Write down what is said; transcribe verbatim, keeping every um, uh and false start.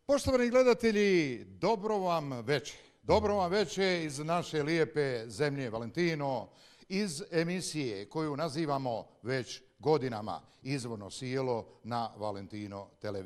Poštovani gledatelji, dobro vam veče. Dobro vam veče iz naše lijepe zemlje Valentino, iz emisije koju nazivamo već godinama Izvorno sijelo na Valentino televiziji.